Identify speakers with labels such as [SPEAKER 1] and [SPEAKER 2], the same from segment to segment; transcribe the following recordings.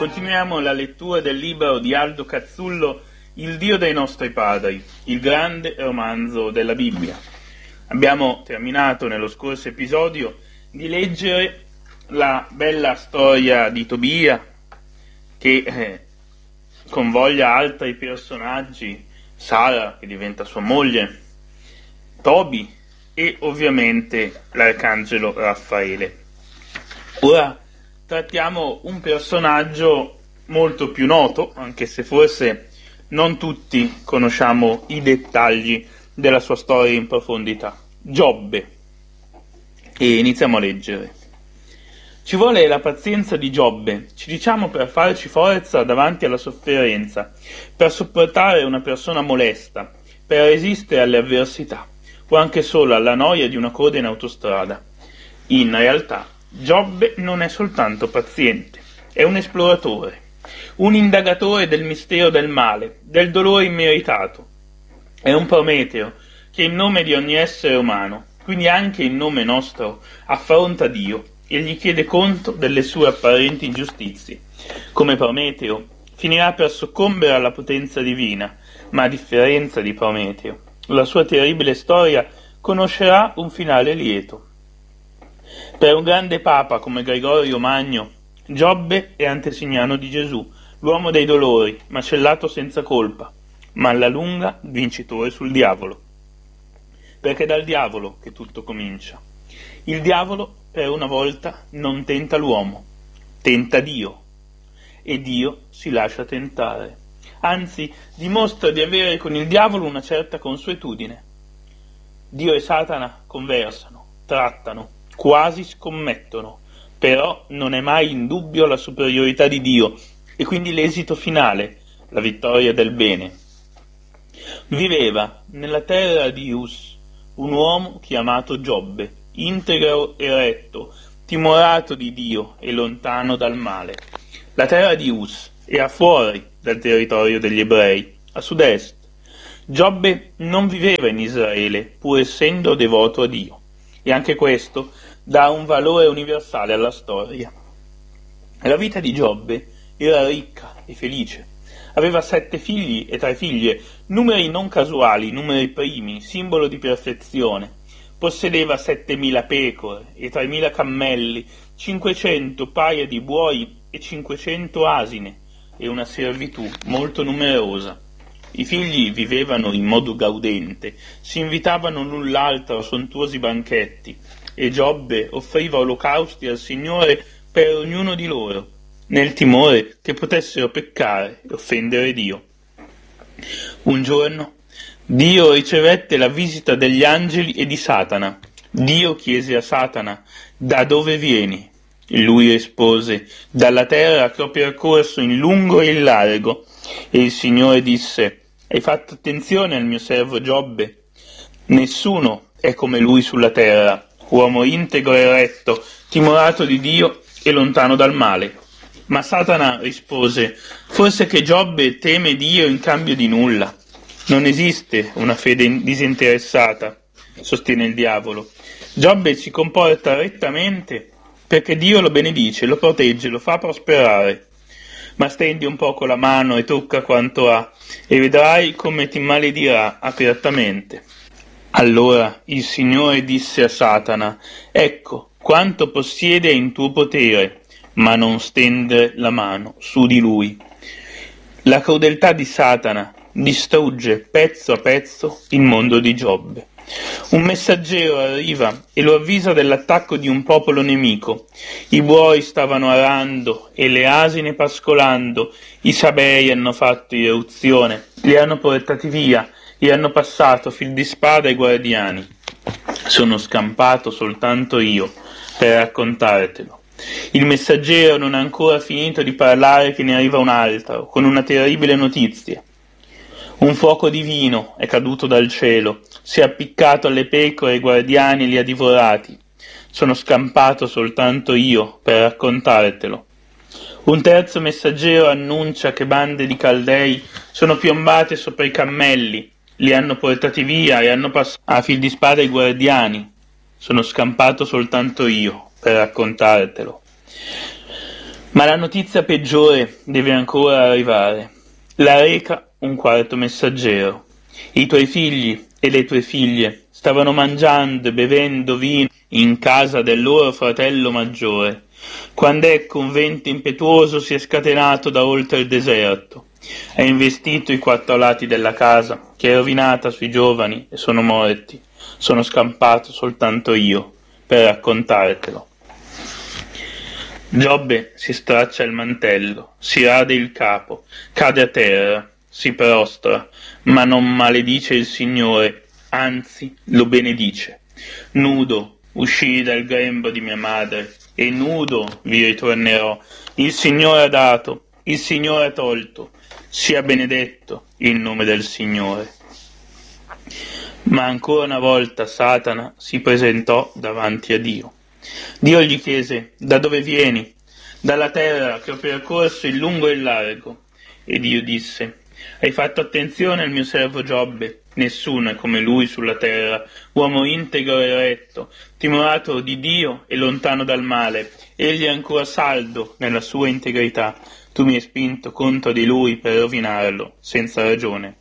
[SPEAKER 1] Continuiamo la lettura del libro di Aldo Cazzullo, Il Dio dei nostri padri, il grande romanzo della Bibbia. Abbiamo terminato nello scorso episodio di leggere la bella storia di Tobia che convoglia altri personaggi, Sara che diventa sua moglie, Tobi e ovviamente l'arcangelo Raffaele. Ora trattiamo un personaggio molto più noto, anche se forse non tutti conosciamo i dettagli della sua storia in profondità, Giobbe. E iniziamo a leggere. Ci vuole la pazienza di Giobbe, ci diciamo, per farci forza davanti alla sofferenza, per sopportare una persona molesta, per resistere alle avversità, o anche solo alla noia di una coda in autostrada. In realtà, Giobbe non è soltanto paziente, è un esploratore, un indagatore del mistero del male, del dolore immeritato. È un Prometeo che in nome di ogni essere umano, quindi anche in nome nostro, affronta Dio e gli chiede conto delle sue apparenti ingiustizie. Come Prometeo, finirà per soccombere alla potenza divina, ma a differenza di Prometeo, la sua terribile storia conoscerà un finale lieto. Per un grande papa come Gregorio Magno, Giobbe è antesignano di Gesù, l'uomo dei dolori, macellato senza colpa, ma alla lunga vincitore sul diavolo. Perché è dal diavolo che tutto comincia. Il diavolo, per una volta, non tenta l'uomo, tenta Dio, e Dio si lascia tentare. Anzi, dimostra di avere con il diavolo una certa consuetudine. Dio e Satana conversano, trattano, quasi scommettono, però non è mai in dubbio la superiorità di Dio e quindi l'esito finale, la vittoria del bene. Viveva nella terra di Uz un uomo chiamato Giobbe, integro e retto, timorato di Dio e lontano dal male. La terra di Uz era fuori dal territorio degli ebrei, a sud-est. Giobbe non viveva in Israele, pur essendo devoto a Dio. E anche questo dà un valore universale alla storia. La vita di Giobbe era ricca e felice. Aveva 7 figli e 3 figlie, numeri non casuali, numeri primi, simbolo di perfezione. Possedeva 7.000 pecore e 3.000 cammelli, 500 paia di buoi e 500 asine, e una servitù molto numerosa. I figli vivevano in modo gaudente, si invitavano l'un l'altro a sontuosi banchetti, e Giobbe offriva olocausti al Signore per ognuno di loro, nel timore che potessero peccare e offendere Dio. Un giorno Dio ricevette la visita degli angeli e di Satana. Dio chiese a Satana: «Da dove vieni?» E lui rispose: «Dalla terra che ho percorso in lungo e in largo». E il Signore disse: «Hai fatto attenzione al mio servo Giobbe? Nessuno è come lui sulla terra, uomo integro e retto, timorato di Dio e lontano dal male». Ma Satana rispose: «Forse che Giobbe teme Dio in cambio di nulla. Non esiste una fede disinteressata», sostiene il diavolo. «Giobbe si comporta rettamente perché Dio lo benedice, lo protegge, lo fa prosperare. Ma stendi un poco la mano e tocca quanto ha, e vedrai come ti maledirà apertamente». Allora il Signore disse a Satana: «Ecco quanto possiede in tuo potere, ma non stendere la mano su di lui». La crudeltà di Satana distrugge pezzo a pezzo il mondo di Giobbe. Un messaggero arriva e lo avvisa dell'attacco di un popolo nemico. I buoi stavano arando e le asine pascolando, i sabei hanno fatto irruzione, li hanno portati via e hanno passato fil di spada ai guardiani. Sono scampato soltanto io per raccontartelo. Il messaggero non ha ancora finito di parlare che ne arriva un altro, con una terribile notizia. Un fuoco divino è caduto dal cielo, si è appiccato alle pecore e ai guardiani e li ha divorati. Sono scampato soltanto io per raccontartelo. Un terzo messaggero annuncia che bande di Caldei sono piombate sopra i cammelli, li hanno portati via e hanno passato a fil di spada i guardiani. Sono scampato soltanto io per raccontartelo. Ma la notizia peggiore deve ancora arrivare. La reca un quarto messaggero. I tuoi figli e le tue figlie stavano mangiando e bevendo vino in casa del loro fratello maggiore, quando ecco un vento impetuoso si è scatenato da oltre il deserto. Ha investito i 4 lati della casa, che è rovinata sui giovani e sono morti. Sono scampato soltanto io per raccontartelo. Giobbe si straccia il mantello, si rade il capo, cade a terra, si prostra, ma non maledice il Signore, anzi lo benedice. Nudo uscii dal grembo di mia madre, e nudo vi ritornerò. Il Signore ha dato, il Signore ha tolto, sia benedetto il nome del Signore. Ma ancora una volta Satana si presentò davanti a Dio. Dio gli chiese: da dove vieni? Dalla terra che ho percorso in lungo e in largo. E Dio disse: hai fatto attenzione al mio servo Giobbe? Nessuno è come lui sulla terra, uomo integro e retto, timorato di Dio e lontano dal male. Egli è ancora saldo nella sua integrità. Tu mi hai spinto contro di lui per rovinarlo, senza ragione.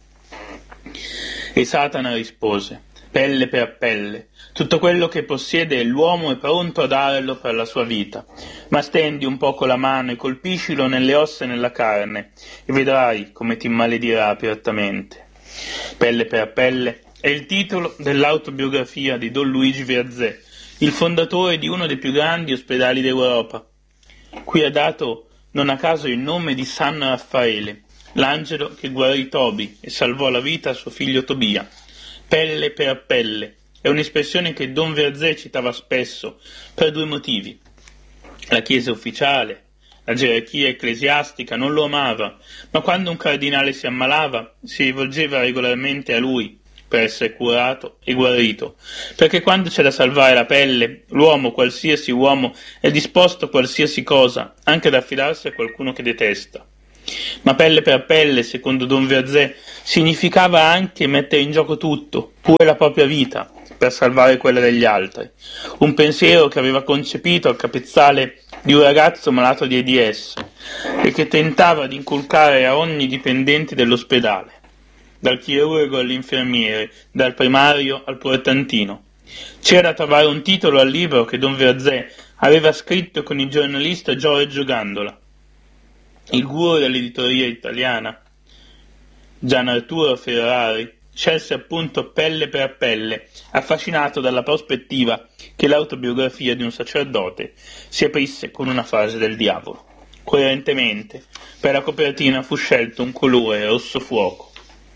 [SPEAKER 1] E Satana rispose: pelle per pelle, tutto quello che possiede l'uomo è pronto a darlo per la sua vita, ma stendi un poco la mano e colpiscilo nelle ossa e nella carne, e vedrai come ti maledirà apertamente. Pelle per pelle è il titolo dell'autobiografia di Don Luigi Viazzè, il fondatore di uno dei più grandi ospedali d'Europa, cui ha dato non a caso il nome di San Raffaele, l'angelo che guarì Tobi e salvò la vita a suo figlio Tobia. Pelle per pelle è un'espressione che Don Viazzè citava spesso per 2 motivi. La Chiesa ufficiale, la gerarchia ecclesiastica non lo amava, ma quando un cardinale si ammalava si rivolgeva regolarmente a lui per essere curato e guarito, perché quando c'è da salvare la pelle, l'uomo, qualsiasi uomo, è disposto a qualsiasi cosa, anche ad affidarsi a qualcuno che detesta. Ma pelle per pelle, secondo Don Viazzè, significava anche mettere in gioco tutto, pure la propria vita, per salvare quella degli altri. Un pensiero che aveva concepito al capezzale di un ragazzo malato di AIDS e che tentava di inculcare a ogni dipendente dell'ospedale, dal chirurgo all'infermiere, dal primario al portantino. C'era da trovare un titolo al libro che Don Viazzè aveva scritto con il giornalista Giorgio Gandola, il guru dell'editoria italiana. Gian Arturo Ferrari scelse appunto Pelle per pelle, affascinato dalla prospettiva che l'autobiografia di un sacerdote si aprisse con una frase del diavolo. Coerentemente, per la copertina fu scelto un colore rosso fuoco.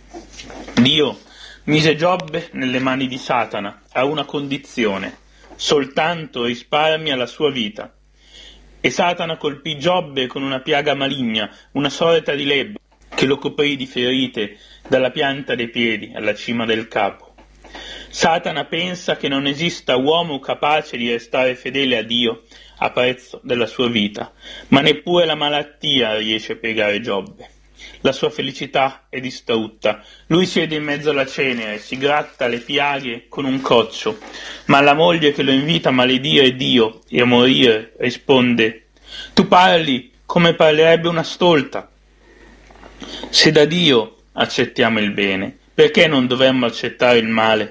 [SPEAKER 1] Dio mise Giobbe nelle mani di Satana a una condizione: soltanto risparmia la sua vita. E Satana colpì Giobbe con una piaga maligna, una sorta di lebbra, che lo coprì di ferite dalla pianta dei piedi alla cima del capo. Satana pensa che non esista uomo capace di restare fedele a Dio a prezzo della sua vita, ma neppure la malattia riesce a piegare Giobbe. La sua felicità è distrutta. Lui siede in mezzo alla cenere, si gratta le piaghe con un coccio, ma la moglie che lo invita a maledire Dio e a morire risponde: tu parli come parlerebbe una stolta. Se da Dio accettiamo il bene, perché non dovremmo accettare il male?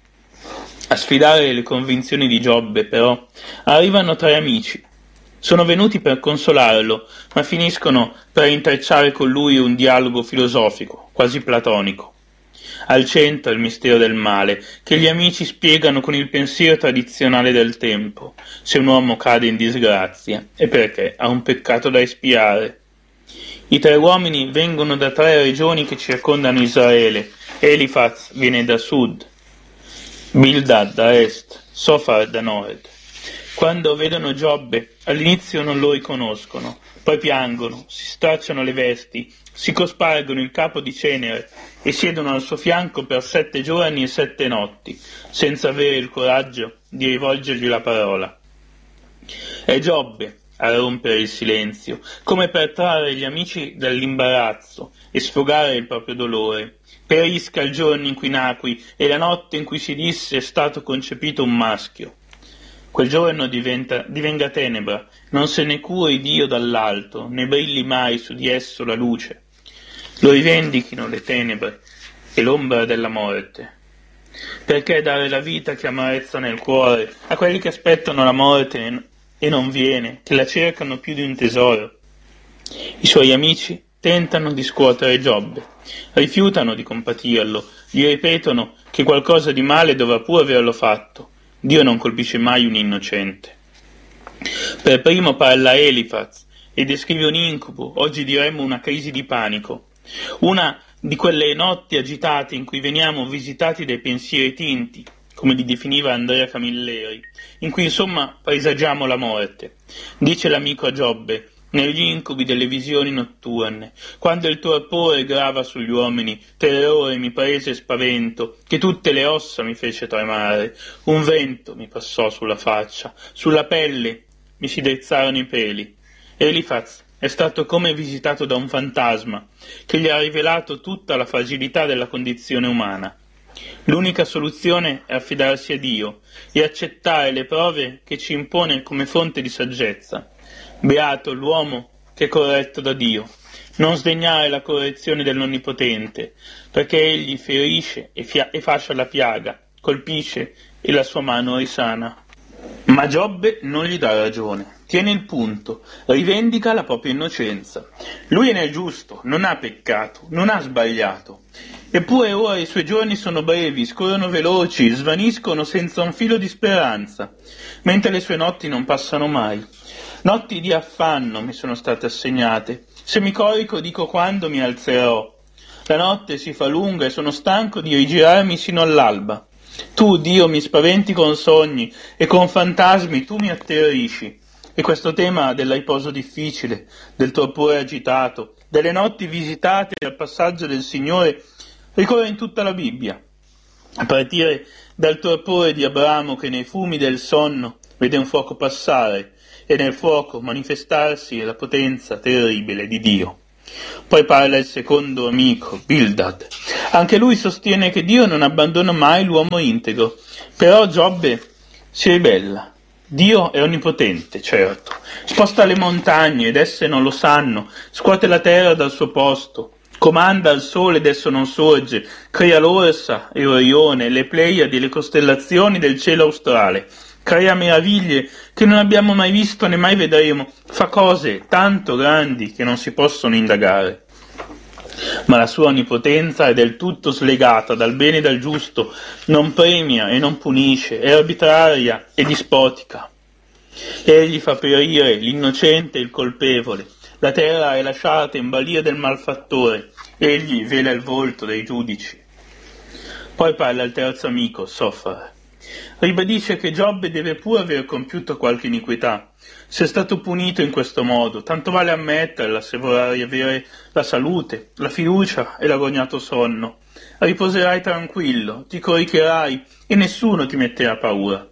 [SPEAKER 1] A sfidare le convinzioni di Giobbe, però, arrivano 3 amici. Sono venuti per consolarlo, ma finiscono per intrecciare con lui un dialogo filosofico, quasi platonico. Al centro il mistero del male, che gli amici spiegano con il pensiero tradizionale del tempo. Se un uomo cade in disgrazia, è perché ha un peccato da espiare. I 3 uomini vengono da 3 regioni che circondano Israele. Elifaz viene da sud, Bildad da est, Sofar da nord. Quando vedono Giobbe, all'inizio non lo riconoscono, poi piangono, si stracciano le vesti, si cospargono il capo di cenere e siedono al suo fianco per 7 giorni e 7 notti, senza avere il coraggio di rivolgergli la parola. È Giobbe a rompere il silenzio, come per trarre gli amici dall'imbarazzo e sfogare il proprio dolore. Perisca il giorno in cui nacqui e la notte in cui si disse è stato concepito un maschio. Quel giorno divenga tenebra, non se ne curi Dio dall'alto, né brilli mai su di esso la luce. Lo rivendichino le tenebre e l'ombra della morte. Perché dare la vita che amarezza nel cuore a quelli che aspettano la morte e non viene, che la cercano più di un tesoro? I suoi amici tentano di scuotere Giobbe, rifiutano di compatirlo, gli ripetono che qualcosa di male dovrà pure averlo fatto. Dio non colpisce mai un innocente. Per primo parla Elifaz e descrive un incubo, oggi diremmo una crisi di panico, una di quelle notti agitate in cui veniamo visitati dai pensieri tinti, come li definiva Andrea Camilleri, in cui insomma presagiamo la morte. Dice l'amico a Giobbe, negli incubi delle visioni notturne, quando il torpore grava sugli uomini, terrore mi prese spavento, che tutte le ossa mi fece tremare, un vento mi passò sulla faccia, sulla pelle mi si drizzarono i peli. Elifaz è stato come visitato da un fantasma, che gli ha rivelato tutta la fragilità della condizione umana. L'unica soluzione è affidarsi a Dio e accettare le prove che ci impone come fonte di saggezza. Beato l'uomo che è corretto da Dio. Non sdegnare la correzione dell'Onnipotente, perché egli ferisce e fascia la piaga, colpisce e la sua mano risana. Ma Giobbe non gli dà ragione, tiene il punto, rivendica la propria innocenza. Lui è nel giusto, non ha peccato, non ha sbagliato. Eppure ora i suoi giorni sono brevi, scorrono veloci, svaniscono senza un filo di speranza, mentre le sue notti non passano mai. Notti di affanno mi sono state assegnate, se mi corico dico quando mi alzerò. La notte si fa lunga e sono stanco di rigirarmi sino all'alba. Tu, Dio, mi spaventi con sogni e con fantasmi tu mi atterrisci. E questo tema del riposo difficile, del torpore agitato, delle notti visitate dal passaggio del Signore ricorre in tutta la Bibbia, a partire dal torpore di Abramo che nei fumi del sonno vede un fuoco passare e nel fuoco manifestarsi la potenza terribile di Dio. Poi parla il secondo amico, Bildad. Anche lui sostiene che Dio non abbandona mai l'uomo integro, però Giobbe si ribella. Dio è onnipotente, certo, sposta le montagne ed esse non lo sanno, scuote la terra dal suo posto, comanda al sole ed esso non sorge, crea l'Orsa e Orione, le Pleiadi e le costellazioni del cielo australe, crea meraviglie che non abbiamo mai visto né mai vedremo, fa cose tanto grandi che non si possono indagare. Ma la sua onnipotenza è del tutto slegata dal bene e dal giusto, non premia e non punisce, è arbitraria e dispotica. Egli fa perire l'innocente e il colpevole, la terra è lasciata in balia del malfattore, egli vela il volto dei giudici. Poi parla il terzo amico, Sofar. Ribadisce che Giobbe deve pure aver compiuto qualche iniquità. Se è stato punito in questo modo, tanto vale ammetterla se vorrai avere la salute, la fiducia e l'agognato sonno. Riposerai tranquillo, ti coricherai e nessuno ti metterà paura.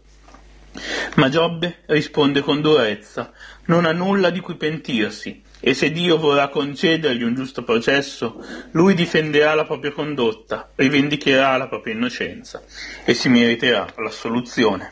[SPEAKER 1] Ma Giobbe risponde con durezza, non ha nulla di cui pentirsi, e se Dio vorrà concedergli un giusto processo, lui difenderà la propria condotta, rivendicherà la propria innocenza e si meriterà l'assoluzione.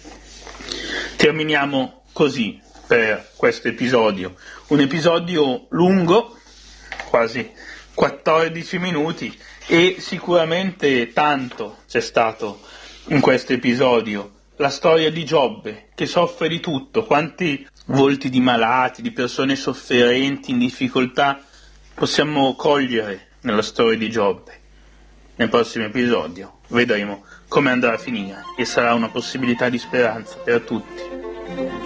[SPEAKER 1] Terminiamo così per questo episodio, un episodio lungo, quasi 14 minuti, e sicuramente tanto c'è stato in questo episodio. La storia di Giobbe, che soffre di tutto, quanti volti di malati, di persone sofferenti, in difficoltà, possiamo cogliere nella storia di Giobbe. Nel prossimo episodio vedremo come andrà a finire e sarà una possibilità di speranza per tutti.